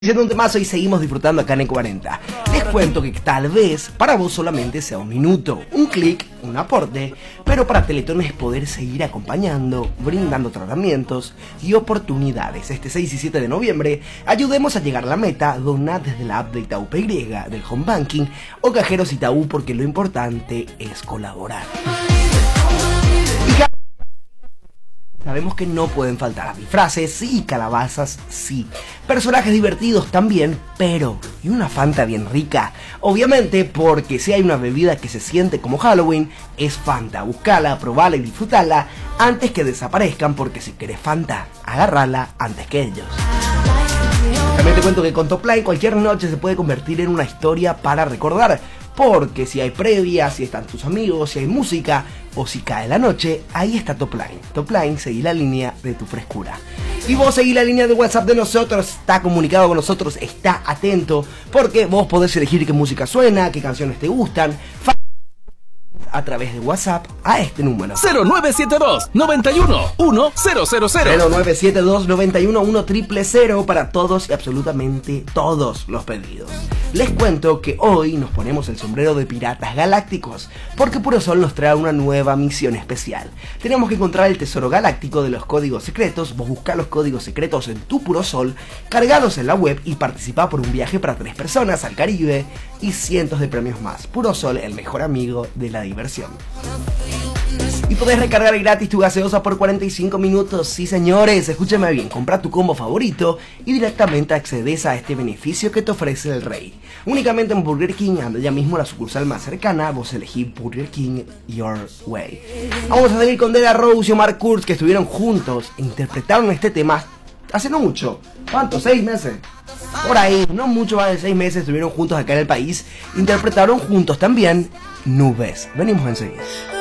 Siendo un temazo y seguimos disfrutando acá en E40. Les cuento que tal vez para vos solamente sea un minuto, un clic, un aporte, pero para Teletón es poder seguir acompañando, brindando tratamientos y oportunidades. Este 6 y 7 de noviembre, ayudemos a llegar a la meta. Dona desde la app de Itaú PY, del Home Banking o Cajeros Itaú, porque lo importante es colaborar. Sabemos que no pueden faltar disfraces y calabazas, sí. Personajes divertidos también, pero y una Fanta bien rica. Obviamente, porque si hay una bebida que se siente como Halloween, es Fanta. Buscala, probala y disfrutala antes que desaparezcan, porque si querés Fanta, agárrala antes que ellos. También te cuento que con Top Line cualquier noche se puede convertir en una historia para recordar. Porque si hay previa, si están tus amigos, si hay música o si cae la noche, ahí está Top Line. Top Line, seguí la línea de tu frescura. Y vos seguí la línea de WhatsApp de nosotros, está comunicado con nosotros, está atento, porque vos podés elegir qué música suena, qué canciones te gustan, a través de WhatsApp a este número 0972 91 1000 0972 91 1000 para todos y absolutamente todos los pedidos. Les cuento que hoy nos ponemos el sombrero de piratas galácticos, porque Puro Sol nos trae una nueva misión especial. Tenemos que encontrar el tesoro galáctico de los códigos secretos. Vos buscá los códigos secretos en tu Puro Sol, cargalos en la web y participá por un viaje para 3 personas al Caribe y cientos de premios más. Puro Sol, el mejor amigo de la diversión. Y podés recargar gratis tu gaseosa por 45 minutos. Sí, señores, escúchame bien, compra tu combo favorito y directamente accedes a este beneficio que te ofrece el Rey. Únicamente en Burger King, anda ya mismo a la sucursal más cercana, vos elegí Burger King Your Way. Vamos a seguir con De La Rose y Omar Kurz, que estuvieron juntos e interpretaron este tema hace no mucho. ¿Cuánto? 6 meses. Por ahí, no mucho más de 6 meses estuvieron juntos acá en el país. Interpretaron juntos también Nubes. Venimos enseguida.